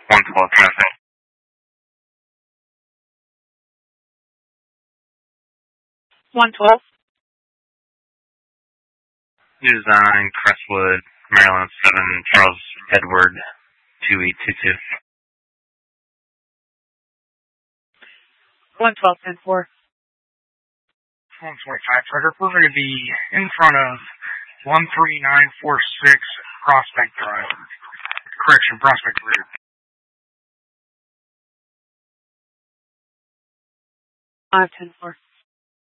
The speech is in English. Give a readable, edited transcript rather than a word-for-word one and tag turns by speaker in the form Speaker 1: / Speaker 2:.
Speaker 1: 112 traffic.
Speaker 2: $112.
Speaker 1: Design, Crestwood, Maryland 7, Charles Edward 2822.
Speaker 2: 112-10-4.
Speaker 3: 125 Trigger. We're going to be in front of 13946 Prospect Drive. Correction, Prospect Road.
Speaker 2: 5-10-4.